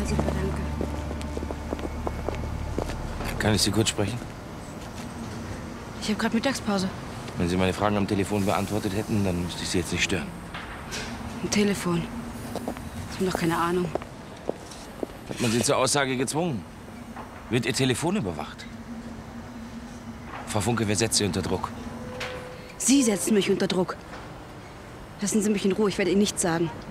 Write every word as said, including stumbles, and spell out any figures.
Super, danke. Kann ich Sie kurz sprechen? Ich habe gerade Mittagspause. Wenn Sie meine Fragen am Telefon beantwortet hätten, dann müsste ich Sie jetzt nicht stören. Ein Telefon. Sie haben doch keine Ahnung. Hat man Sie zur Aussage gezwungen? Wird Ihr Telefon überwacht? Frau Funke, wer setzt Sie unter Druck? Sie setzen mich unter Druck. Lassen Sie mich in Ruhe, ich werde Ihnen nichts sagen.